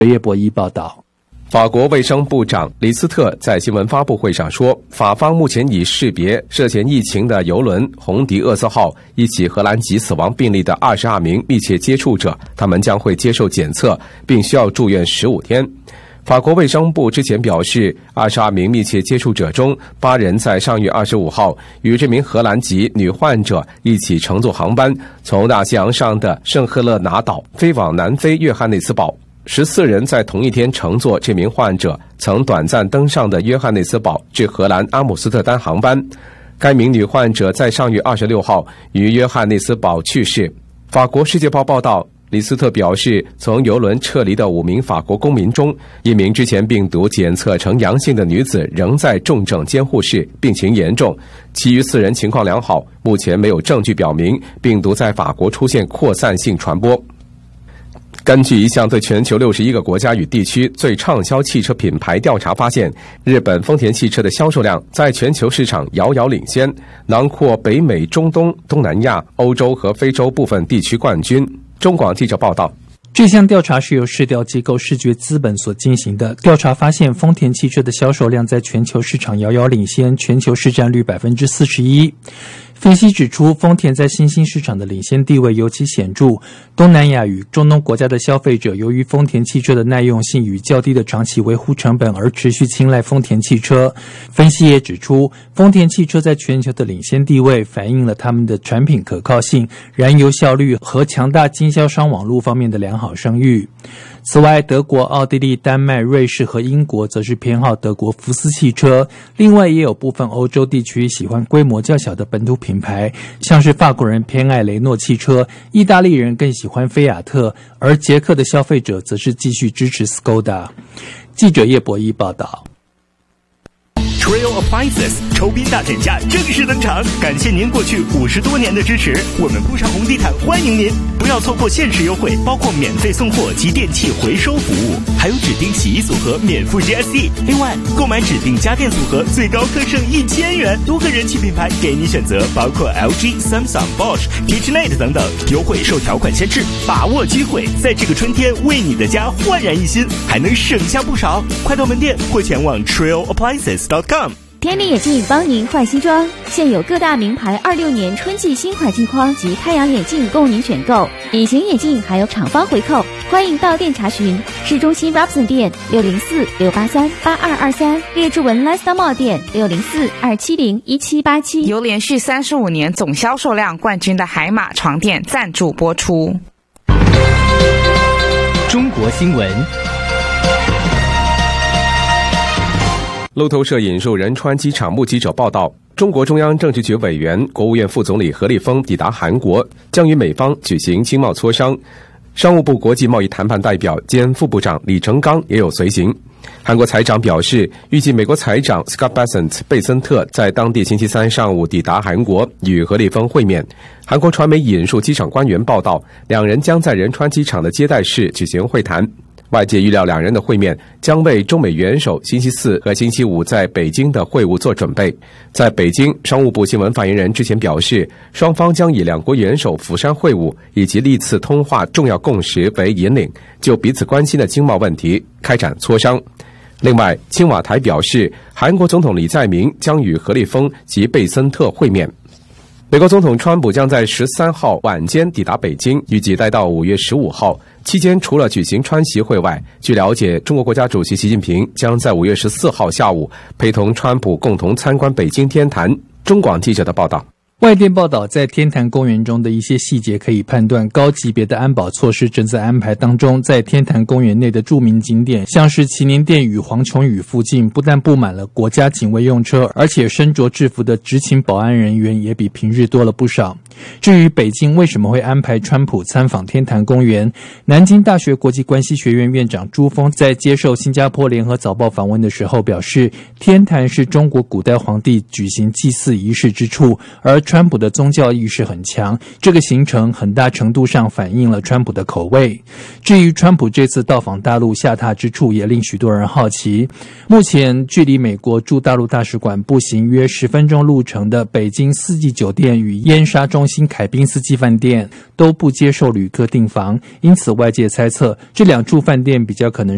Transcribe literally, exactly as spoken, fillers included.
叶博一报道。 法国卫生部长李斯特在新闻发布会上说，法方目前已识别涉嫌疫情的邮轮红迪厄瑟号一起荷兰籍死亡病例的二十二名密切接触者，他们将会接受检测，并需要住院十五天。法国卫生部之前表示，二十二名密切接触者中，八人在上月二十五号与这名荷兰籍女患者一起乘坐航班，从大西洋上的圣赫勒拿岛飞往南非约翰内斯堡。十四人在同一天乘坐这名患者曾短暂登上的约翰内斯堡至荷兰阿姆斯特丹航班。该名女患者在上月二十六号于约翰内斯堡去世。法国世界报报道，李斯特表示，从邮轮撤离的五名法国公民中，一名之前病毒检测呈阳性的女子仍在重症监护室，病情严重，其余四人情况良好，目前没有证据表明病毒在法国出现扩散性传播。根据一项对全球六十一个国家与地区最畅销汽车品牌调查发现，日本丰田汽车的销售量在全球市场遥遥领先，囊括北美、中东、东南亚、欧洲和非洲部分地区冠军。中广记者报道。 这项调查是由市调机构视觉资本所进行的。调查发现，丰田汽车的销售量在全球市场遥遥领先，全球市占率 百分之四十一。分析指出，丰田在新兴市场的领先地位尤其显著。东南亚与中东国家的消费者由于丰田汽车的耐用性与较低的长期维护成本而持续青睐丰田汽车。分析也指出，丰田汽车在全球的领先地位反映了他们的产品可靠性、燃油效率和强大经销商网络方面的良好声誉。此外，德国、奥地利、丹麦、瑞士和英国则是偏好德国福斯汽车。另外，也有部分欧洲地区喜欢规模较小的本土品牌，像是法国人偏爱雷诺汽车，意大利人更喜欢菲亚特，而捷克的消费者则是继续支持 Skoda。记者叶博一报道。 Trail Appliances 抽兵大减价正式登场，感谢您过去五十多年的支持，我们铺上红地毯欢迎您，不要错过限时优惠，包括免费送货及电器回收服务，还有指定洗衣组合免付 G S T。 另外，购买指定家电组合最高可省一千元，多个人气品牌给你选择，包括 L G、Samsung、Bosch、KitchenAid 等等，优惠受条款限制，把握机会，在这个春天为你的家焕然一新，还能省下不少。快到门店或前往 trail appliances dot com。 天力眼镜帮您换新装，现有各大名牌二六年春季新款镜框及太阳眼镜供您选购，隐形眼镜还有厂方回扣，欢迎到店查询。市中心 Robson 店六零四六八三八二二三，列治文 Lifestyle Mall 店六零四二七零一七八七。 由连续三十五年总销售量冠军的海马床垫赞助播出。 中国新闻。 路透社引述仁川机场目击者报道，中国中央政治局委员、国务院副总理何立峰抵达韩国，将与美方举行经贸磋商。商务部国际贸易谈判代表兼副部长李成刚也有随行。韩国财长表示，预计美国财长 Scott Bessent 贝森特在当地星期三上午抵达韩国，与何立峰会面。韩国传媒引述机场官员报道，两人将在仁川机场的接待室举行会谈。外界预料两人的会面将为中美元首星期四和星期五在北京的会晤做准备。在北京，商务部新闻发言人之前表示，双方将以两国元首釜山会晤以及历次通话重要共识为引领，就彼此关心的经贸问题开展磋商。另外，青瓦台表示，韩国总统李在明将与何立峰及贝森特会面。美国总统川普将在十三号晚间抵达北京，预计待到五月十五号。期间除了举行川习会外，据了解，中国国家主席习近平将在五月十四号下午陪同川普共同参观北京天坛。中广记者的报道。 外电报道，在天坛公园中的一些细节可以判断，高级别的安保措施正在安排当中。在天坛公园内的著名景点，像是祈年殿与黄琼宇附近，不但布满了国家警卫用车，而且身着制服的执勤保安人员也比平日多了不少。至于北京为什么会安排川普参访天坛公园，南京大学国际关系学院院长朱峰在接受新加坡联合早报访问的时候表示，天坛是中国古代皇帝举行祭祀仪式之处，而川普的宗教意识很强，这个行程很大程度上反映了川普的口味。至于川普这次到访大陆下榻之处，也令许多人好奇。目前距离美国驻大陆大使馆步行约十分钟路程的北京四季酒店与燕莎中心凯宾斯基饭店都不接受旅客订房，因此外界猜测这两处饭店比较可能